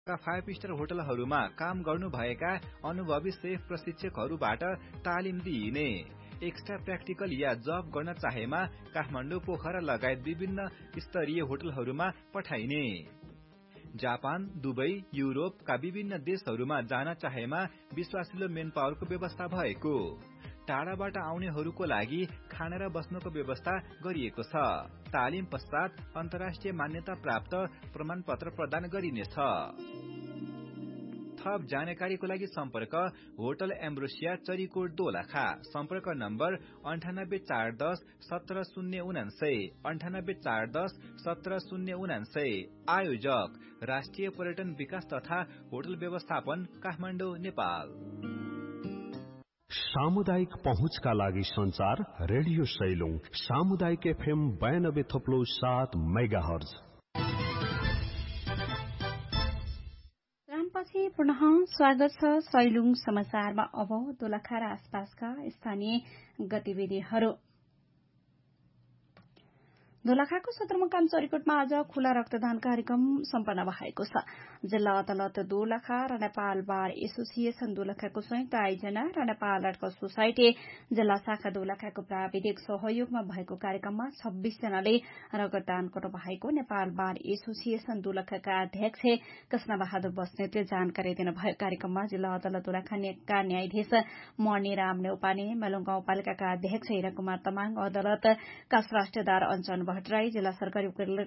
Five star होटलहरूमा काम गर्नुभएका अनुभवी सेफ प्रशिक्षकहरूबाट तालिम दिइने। एक्स्ट्रा प्र्याक्टिकल या जब गर्न चाहेमा काठमाडौँ, पोखरा लगायत विभिन्न स्तरीय होटलहरूमा पठाइने। जापान, दुबई, युरोपका विभिन्न देशहरूमा जान चाहेमा विश्वासिलो मेन पावरको व्यवस्था भएको। टाढाबाट आउनेहरूको लागि खाना र बस्नको व्यवस्था गरिएको छ। तालिम पश्चात अन्तर्राष्ट्रिय मान्यता प्राप्त प्रमाणपत्र प्रदान गरिनेछ। थप जानकारीको लागि सम्पर्क होटल एम्ब्रोसिया, चरीकोट, दोलखा। सम्पर्क नम्बर 9841 17099 9841 17099। आयोजक राष्ट्रिय पर्यटन विकास तथा होटल व्यवस्थापन, काठमाडौँ, नेपाल। सामुदायिक पहुँचका लागि संचार रेडियो सैलुङ सामुदायिक FM 92.7 मेगाहर्ज। पछि पुनः स्वागत छ सैलुङ समाचारमा। अब दोलखा र आसपासका स्थानीय गतिविधिहरू। दोलखाको सदरमुकाम चरीकोटमा आज खुला रक्तदान कार्यक्रम सम्पन्न भएको छ। जिल्ला अदालत दोलखा र नेपाल बार एसोसिएशन दोलखाको संयुक्त आयोजना र नेपाल रेड क्रस सोसाइटी जिल्ला शाखा दोलखाको प्राविधिक सहयोगमा भएको कार्यक्रममा 26 जनाले रक्तदान गर्नुभएको नेपाल बार एसोसिएशन दोलखाका अध्यक्ष कृष्ण बहादुर बस्नेतले जानकारी दिनुभयो। कार्यक्रममा जिल्ला अदालत दोलखाका न्यायाधीश मणिराम नेउपाने, मेलुङ गाउँपालिकाका अध्यक्ष हिरा कुमार तामाङ, अदालतका श्रेष्ठदार अञ्चन भट्टराई, जिल्ला सरकारी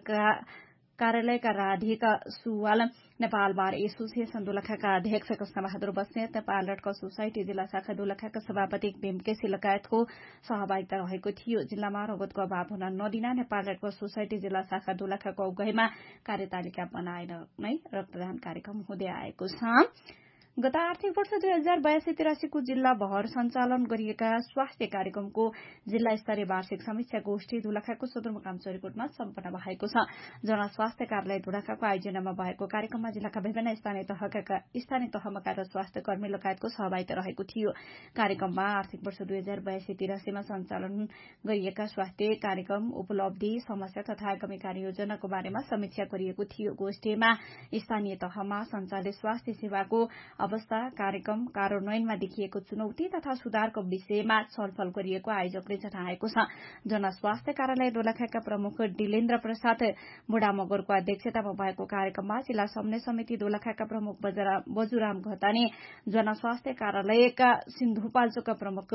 कार्यालयका राधिका सुवाल, नेपाल बार एसोसिएशन दोलखाका अध्यक्ष Krishna Bahadur Basnet, Nepal red cross society जिल्ला शाखा दोलखाका सभापति भीम केसी लगायतको सहभागिता रहेको थियो। जिल्लामा रगतको अभाव हुन नदिन नेपाल रेड क्रस सोसाइटी जिल्ला शाखा दोलखाको अगुवाईमा कार्यतालिका बनाएर नै रक्तदान कार्यक्रम हुँदै आएको छ। गत आर्थिक वर्ष 2082-83 को जिल्ला भर सञ्चालन गरिएका स्वास्थ्य कार्यक्रमको जिल्ला स्तरीय वार्षिक समीक्षा गोष्ठी दोलखाको सदरमुकाम चरीकोटमा सम्पन्न भएको छ। जनस्वास्थ्य कार्यालय दोलखाको आयोजनामा भएको कार्यक्रममा जिल्लाका विभिन्न स्थानीय तहमा कार्यरत स्वास्थ्य कर्मी लगायतको सहभागिता रहेको थियो। कार्यक्रममा आर्थिक वर्ष 2082-83 मा सञ्चालन गरिएका स्वास्थ्य कार्यक्रम, उपलब्धि, समस्या तथा आगामी कार्ययोजनाको बारेमा समीक्षा गरिएको थियो। गोष्ठीमा स्थानीय तहमा सञ्चालित स्वास्थ्य सेवाको अवस्था, कार्यक्रम कार्यान्वयनमा देखिएको चुनौती तथा सुधारको विषयमा छलफल गरिएको आयोजकले जनाएको छ। जनस्वास्थ्य कार्यालय दोलखाका प्रमुख डिलेन्द्र प्रसाद बुढामगरको अध्यक्षतामा भएको कार्यक्रममा जिल्ला समन्वय समिति दोलखाका प्रमुख बजुराम घतानी, जनस्वास्थ्य कार्यालयका सिन्धुपाल्चोकका प्रमुख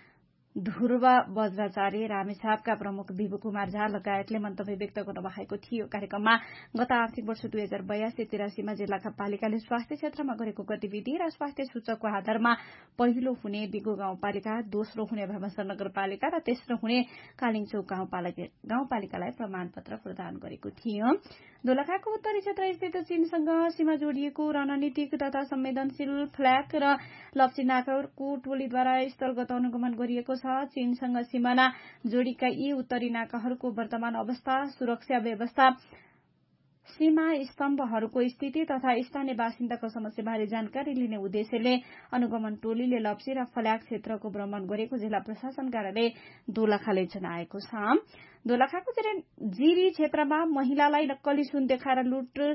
ध्रुव वज्राचार्य, रामेछापका प्रमुख विभु कुमार झा लगायतले मन्तव्य व्यक्त गर्नुभएको थियो। कार्यक्रममा गत आर्थिक वर्ष 2082-83 मा जिल्लाका पालिकाले स्वास्थ्य क्षेत्रमा गरेको गतिविधि र स्वास्थ्य सूचकको आधारमा पहिलो हुने बिगो गाउँपालिका, दोस्रो हुने भीमसेन नगरपालिका र तेस्रो हुने कालिङचौक गाउँपालिकालाई प्रमाणपत्र प्रदान गरेको थियो। दोलखाको उत्तरी क्षेत्र स्थित चीनसँग सीमा जोडिएको रणनीतिक तथा संवेदनशील फ्ल्याग र लप्ची नाकाको टोलीद्वारा स्थलगत अनुगमन गरिएको छ। चीनसँग सीमाना जोडिएका यी उत्तरी नाकाहरूको वर्तमान अवस्था, सुरक्षा व्यवस्था, सीमा स्तम्भहरूको स्थिति तथा स्थानीय बासिन्दाको समस्याबारे जानकारी लिने उद्देश्यले अनुगमन टोलीले लप्ची र फ्ल्याग क्षेत्रको भ्रमण गरेको जिल्ला प्रशासन कार्यालय दोलखाले जनाएको छ। दोलखाको जिरी क्षेत्रमा महिलालाई नक्कली सुन देखाएर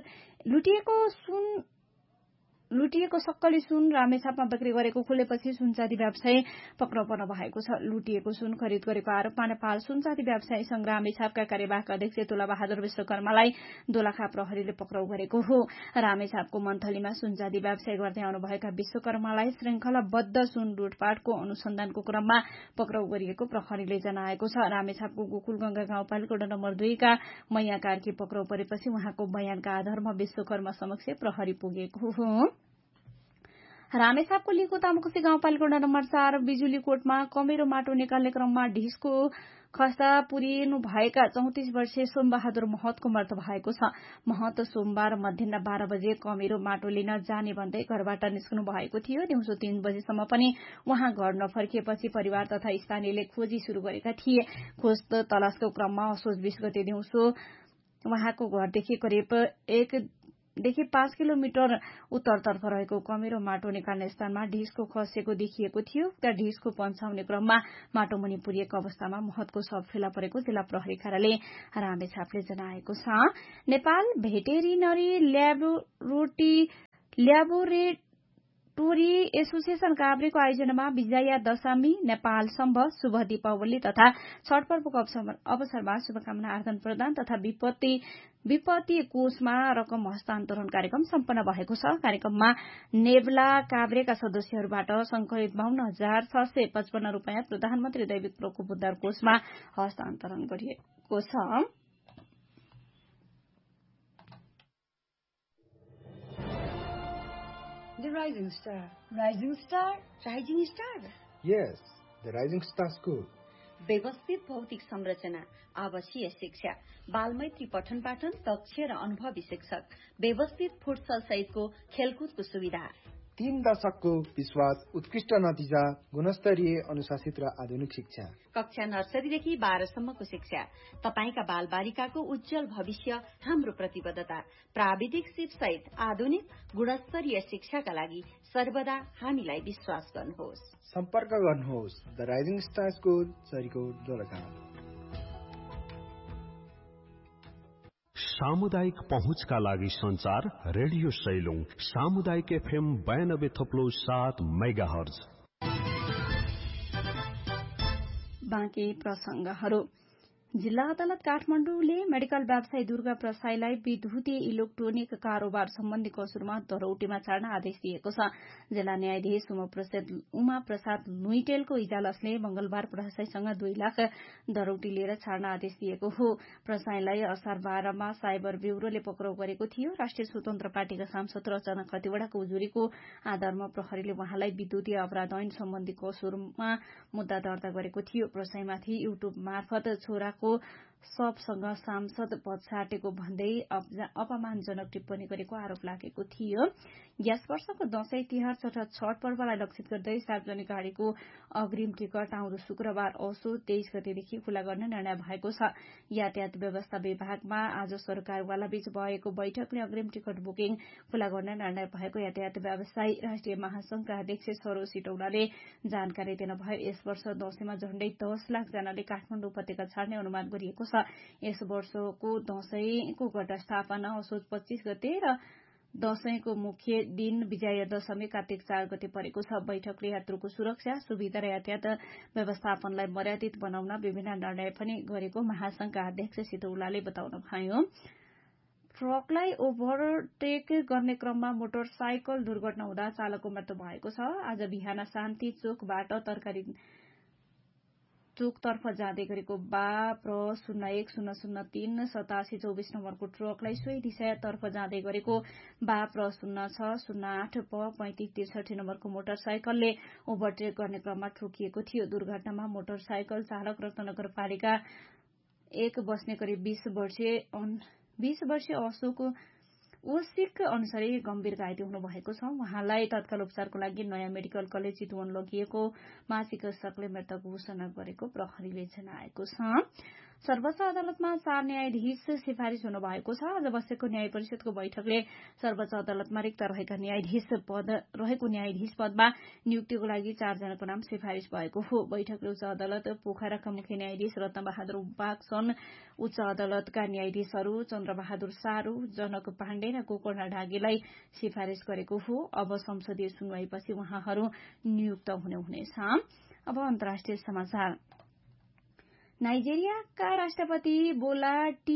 लुटिएको सक्कली सुन रामेछापमा बिक्री गरेको खुलेपछि सुनचाँदी व्यवसायी पक्राउ पर्नु भएको छ। लुटिएको सुन खरिद गरेको आरोपमा नेपाल सुनचाँदी व्यवसायी संघ रामेछापका कार्यवाहक अध्यक्ष तुला बहादुर विश्वकर्मालाई दोलखा प्रहरीले पक्राउ गरेको हो। रामेछापको मन्थलीमा सुनचाँदी व्यवसाय गर्दै आउनुभएका विश्वकर्मालाई श्रृंखलाबद्ध सुन लुटपाटको अनुसन्धानको क्रममा पक्राउ गरिएको प्रहरीले जनाएको छ। रामेछापको गोकुलगंगा गाउँपालिका नम्बर 2 का मैया कार्की पक्राउ परेपछि उहाँको बयानका आधारमा विश्वकर्मा समक्ष प्रहरी पुगेको हो। रामेछापको लिको तामुकोसी गाउँपालिका नम्बर 4 बिजुलीकोटमा कमेरो माटो निकाल्ने क्रममा ढिस्को खस्दा पुरिनु भएका 34 वर्षीय सोमबहादुर महतको मृत्यु भएको छ। महत सोमबार मध्याह 12 बजे कमेरो माटो लिन जाने भन्दै घरबाट निस्कनु भएको थियो। दिउँसो 3 बजेसम्म पनि उहाँ घर नफर्किएपछि परिवार तथा स्थानीयले खोजी शुरू गरेका थिए। खोज तलासको क्रममा असोज 20 गते दिउँसो उहाँको घरदेखि करिब देखि 5 किलोमिटर उत्तरतर्फ रहेको कमेरो माटो निकाल्ने स्थानमा ढिस्को खसेको देखिएको थियो। उक्त ढिस्को पन्छाउने क्रममा माटो मुनि पुरिएको अवस्थामा महतको शव फेला परेको जिल्ला प्रहरी कार्यालय रामेछापले जनाएको छ। Nepal veterinary laboratory association काभ्रेको आयोजनामा Vijaya Dashami, Nepal सम्भव, शुभ दीपावली तथा छठ पर्वको अवसरमा शुभकामना आदान प्रदान तथा विपत्ति कोषमा रकम हस्तान्तरण कार्यक्रम सम्पन्न भएको छ। कार्यक्रममा नेभला काभ्रेका सदस्यहरूबाट संकलित 52,655 रूपियाँ प्रधानमन्त्री दैविक प्रकोप कोषमा हस्तान्तरण गरिएको छ। The Rising Star. Rising Star? Rising Star? Yes, the Rising Star School. व्यवस्थित भौतिक संरचना, आवासीय शिक्षा, बालमैत्री पठन पाठन, दक्ष र अनुभवी शिक्षक, व्यवस्थित फुटसल सहितको खेलकुदको सुविधा, 3 दशकको विश्वास, उत्कृष्ट नतिजा, गुणस्तरीय अनुशासित र आधुनिक शिक्षा, कक्षा नर्सरीदेखि 12 सम्मको शिक्षा, तपाईका बाल बालिकाको उज्जवल भविष्य हाम्रो प्रतिबद्धता, प्राविधिक सिप सहित आधुनिक गुणस्तरीय शिक्षाका लागि सर्वदा हामीलाई विश्वास गर्नुहोस्। सम्पर्क गर्नुहोस् the rising star school, Charikot, Dolakha. सामुदायिक पहुँचका लागि संचार रेडियो सैलुङ सामुदायिक FM 92.7 मेगाहर्ज। बाँकी प्रसंगहरू। जिल्ला अदालत काठमाडौँले मेडिकल व्यवसायी दुर्गा प्रसाईलाई विद्युतीय इलेक्ट्रोनिक कारोबार सम्बन्धी कसुरमा धरौटीमा छाड्न आदेश दिएको छ। जिल्ला न्यायाधीश उमा प्रसाद लुइटेलको इजलासले मंगलबार प्रसाईसँग 2 लाख धरौटी लिएर छाड्न आदेश दिएको हो। प्रसाईलाई असार 12 मा साइबर ब्यूरोले पक्राउ गरेको थियो। राष्ट्रिय स्वतन्त्र पार्टीका सांसद रचना खतिवड़ाको उजुरीको आधारमा प्रहरीले उहाँलाई विद्युतीय अपराध ऐन सम्बन्धी कसुरमा मुद्दा दर्ता गरेको थियो। प्रसाईमाथि युट्युब मार्फत छोरा सबसँग सांसद पद साटेको भन्दै अपमानजनक टिप्पणी गरेको आरोप लागेको थियो। यस वर्षको दशैं तिहार तथा छठ पर्वलाई लक्षित गर्दै सार्वजनिक गाड़ीको अग्रिम टिकट आउँदो शुक्रबार असोज 23 गतेदेखि खुला गर्ने निर्णय भएको छ। यातायात व्यवस्था विभागमा आज सरकारवाला बीच भएको बैठकले अग्रिम टिकट बुकिङ खुला गर्ने निर्णय भएको यातायात व्यवसायी राष्ट्रिय महासंघका अध्यक्ष सरोज सिटौलाले जानकारी दिनुभयो। यस वर्ष दशैंमा झण्डै 10 लाख जनाले काठमाडौँ उपत्यका छाड्ने अनुमान गरिएको छ। यस वर्षको दशैंको घटस्थापना असोज 25 गते र दशैंको मुख्य दिन विजया दशमी कार्तिक 4 गते परेको छ। बैठकले यात्रुको सुरक्षा, सुविधा र यातायात व्यवस्थापनलाई मर्यादित बनाउन विभिन्न निर्णय पनि गरेको महासंघका अध्यक्ष सितौलाले बताउनुभयो। ट्रकलाई ओभरटेक गर्ने क्रममा मोटरसाइकल दुर्घटना हुँदा चालकको मृत्यु भएको छ। आज बिहान शान्ति चोकबाट तरकारी चोकतर्फ जाँदै गरेको प्र 010003 8724 नम्बरको ट्रकलाई सोही दिशातर्फ जाँदै गरेको प्र 0608 3563 नम्बरको मोटरसाइकलले ओभरटेक गर्ने क्रममा ठोकिएको थियो। दुर्घटनामा मोटरसाइकल चालक रत्नगरपालिका 1 बस्ने करिब 20 वर्षीय अशोक ओसिक अनुसारी गम्भीर घाइते हुनुभएको छ। उहाँलाई तत्काल उपचारको लागि नयाँ मेडिकल कलेज चितवन लगिएकोमा चिकित्सकले मृतक घोषणा गरेको प्रहरीले जनाएको छ। सर्वोच्च अदालतमा 4 न्यायाधीश सिफारिश हुनुभएको छ। आज बसेको न्याय परिषदको बैठकले सर्वोच्च अदालतमा रिक्त रहेको न्यायाधीश पदमा नियुक्तिको लागि 4 जनाको नाम सिफारिश भएको हो। बैठकले उच्च अदालत पोखराका मुख्य न्यायाधीश रत्नबहादुर उपाख्सन, उच्च अदालतका न्यायाधीशहरू चन्द्रबहादुर सारू, जनक पाण्डे र गोकर्ण ढागेलाई सिफारिश गरेको हो। अब संसदीय सुनवाईपछि उहाँहरू नियुक्त हुनेछ। अब अन्तर्राष्ट्रिय समाचार। नाइजेरियाका राष्ट्रपति बोला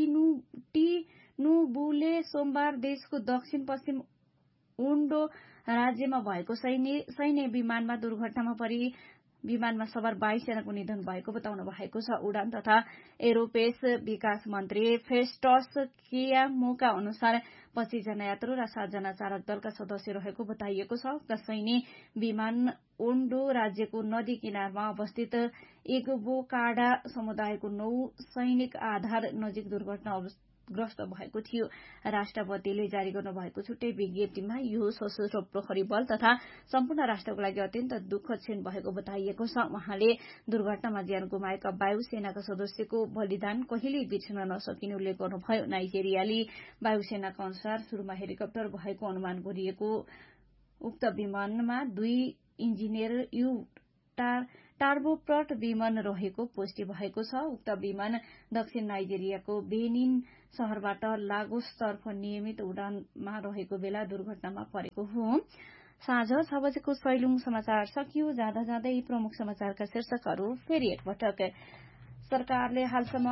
टिनुबुले सोमबार देशको दक्षिण पश्चिम ओन्डो राज्यमा भएको सैन्य विमानमा दुर्घटनामा परि विमानमा सवार 22 जनाको निधन भएको बताउनु भएको छ। उडान तथा एरोस्पेस विकास मन्त्री फेस्टस केयामोका अनुसार 25 जना यात्रु र 7 जना चालक दलका सदस्य रहेको बताइएको छ। उक्त सैन्य विमान ओन्डो राज्यको नदी किनारमा अवस्थित एगबोकाडा समुदायको 9 सैनिक आधार नजिक दुर्घटना ग्रस्त भएको थियो। राष्ट्रपतिले जारी गर्नुभएको छुट्टै विज्ञप्तिमा यो सशस्त्र प्रहरी बल तथा सम्पूर्ण राष्ट्रको लागि अत्यन्त दुःखद क्षण भएको बताइएको छ। उहाँले दुर्घटनामा ज्यान गुमाएका वायुसेनाका सदस्यको बलिदान कहिल्यै बिर्सन नसकिने उल्लेख गर्नुभयो। नाइजेरियाली वायुसेनाका अनुसार शुरूमा हेलिकप्टर भएको अनुमान गरिएको उक्त विमानमा 2 इन्जिनियर टार्बोप्रट विमान रहेको पुष्टि भएको छ। उक्त विमान दक्षिण नाइजेरियाको बेनिन शहरबाट लागोसतर्फ नियमित उडानमा रहेको बेला दुर्घटनामा परेको हो। साँझ 6 बजेको सैलुङ समाचार सकियो। जाँदा जाँदै प्रमुख समाचारका शीर्षकहरू फेरि एकपटक। सरकारले हालसम्म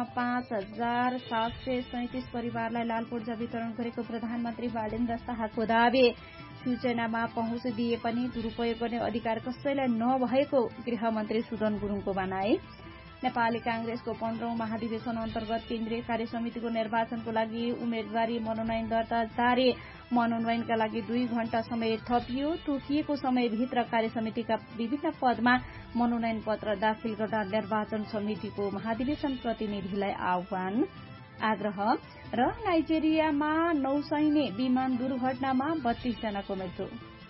5,737 परिवारलाई लाल पूर्जा वितरण गरेको प्रधानमन्त्री बालेन्द्र शाहको दावी। सूचनामा पहुँच दिए पनि दुरूपयोग गर्ने अधिकार कसैलाई नभएको गृहमन्त्री सुदन गुरूङको भनाई। नेपाली कांग्रेसको 15औं महाधिवेशन अन्तर्गत केन्द्रीय कार्य समितिको निर्वाचनको लागि उम्मेद्वारी मनोनयन दर्ता जारी। मनोनयनका लागि 2 घण्टा समय थपियो। तोकिएको समयभित्र कार्य समितिका विभिन्न पदमा मनोनयन पत्र दाखिल गर्दा निर्वाचन समितिको महाधिवेशन प्रतिनिधिलाई आह्वान आग्रह। र नाइजेरियामा नौसैन्य विमान दुर्घटनामा 32 जनाको मृत्यु।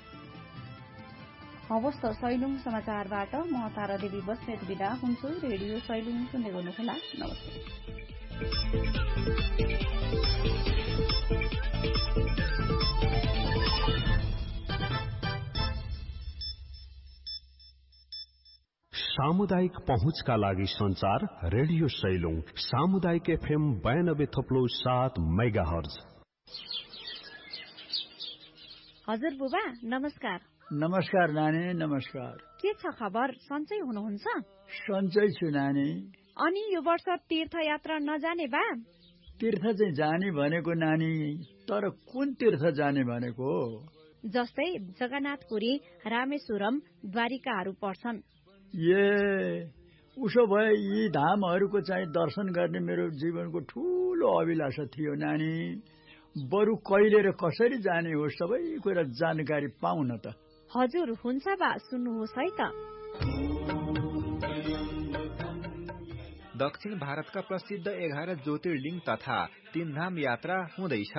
हवस् त सैलुङ समाचारबाट म तारा देवी बस्नेत बिदा हुन्छु। रेडियो सैलुङ सुन्दै गर्नुहोला। नमस्ते। सामुदायिक पहुँचका लागि संचार रेडियो सैलुङ सामुदायिक FM 92.7 मेगाहर्ज। हजुर बुबा नमस्कार। नमस्कार नानी, नमस्कार। के छ खबर? सन्चै हुनुहुन्छ? सन्चै छु नानी। अनि यो वर्ष तीर्थयात्रा नजाने बा? तीर्थ चाहिँ जाने भनेको नानी, तर कुन तीर्थ जाने भनेको? जस्तै जगन्नाथपुरी, रामेश्वरम, द्वारिकाहरू पर्छन्। उसो भए यी धामहरूको चाहिँ दर्शन गर्ने मेरो जीवनको ठूलो अभिलाषा थियो नानी। बरु कहिले र कसरी जाने हो सबै कुरा जानकारी पाउन त। हजुर हुन्छ बा, सुन्नुहोस् है त। दक्षिण भारतका प्रसिद्ध 11 ज्योतिर्लिङ्ग तथा 3 धाम यात्रा हुँदैछ।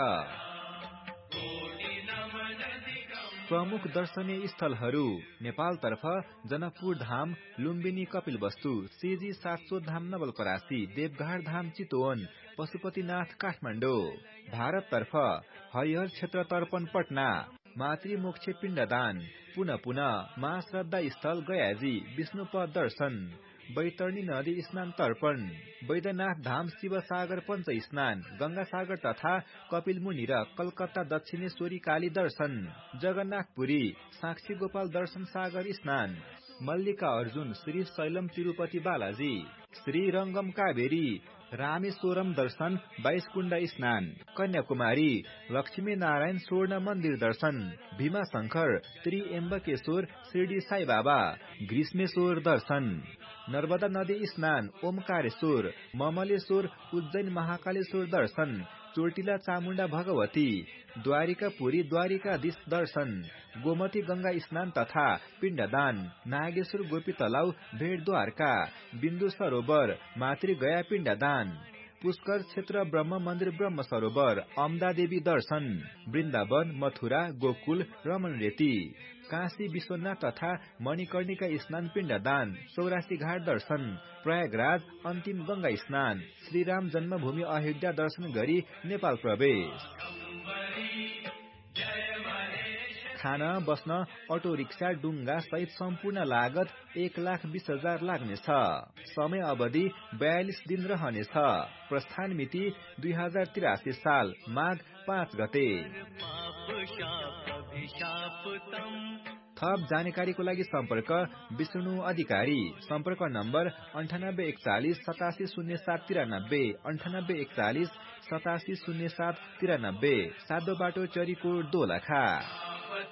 प्रमुख दर्शनीय स्थलहरू नेपालतर्फ जनकपुर धाम, लुम्बिनी कपिलवस्तु, सिजी 700 धाम नवलपरासी, देवघाट धाम चितवन, पशुपतिनाथ काठमाडौँ। भारततर्फ हरिहर क्षेत्र तर्पण पटना, मातृमोक्ष पिण्डदान, पुनः महाश्रद्धा स्थल गयाजी, विष्णुपद दर्शन, बैतरणी नदी स्नान तर्पण, बैद्यनाथ धाम शिवसागर पञ्च स्नान, गंगासागर तथा कपिल मुनि र कलकत्ता दक्षिणेश्वरी काली दर्शन, जगन्नाथपुरी साक्षी गोपाल दर्शन सागर स्नान, मल्लिका अर्जुन श्री शैलम तिरुपति बालाजी, श्री रंगम कावेरी रामेश्वरम दर्शन 22 कुण्ड स्नान, कन्याकुमारी लक्ष्मी नारायण स्वर्ण मन्दिर दर्शन, भीमा शंकर त्रिएम्बकेश्वर शिरडी साई बाबा ग्रीष्मेश्वर दर्शन, नर्मदा नदी स्नान ओमकारेश्वर, ममलेश्वर उज्जैन महाकालेश्वर दर्शन, चोटिला चामुण्डा भगवती, द्वारिकापुरी द्वारिकाधीश दर्शन, गोमती गंगा स्नान तथा पिण्डदान, नागेश्वर गोपी तलाउ भेट द्वारका, बिन्दु सरोवर मातृ गया पिण्डदान, पुष्कर क्षेत्र ब्रह्म मन्दिर ब्रह्म सरोवर, अमदा देवी दर्शन, वृन्दावन मथुरा गोकुल रमण रेती, काशी विश्वनाथ तथा मणिकर्णिका स्नान पिण्डदान, 84 घाट दर्शन, प्रयागराज अन्तिम गंगा स्नान, श्रीराम जन्मभूमि अयोध्या दर्शन गरी नेपाल प्रवेश। खान बस्न अटो रिक्सा डुङ्गा सहित सम्पूर्ण लागत 1,20,000 लाग्नेछ। समय अवधि 42 दिन रहनेछ। प्रस्थान मिति 2083 साल माघ 5 गते। थप जानकारीको लागि सम्पर्क विष्णु अधिकारी। सम्पर्क नम्बर 9841 870793, 9841 870793, सादो बाटो चरीकोट दोलखा।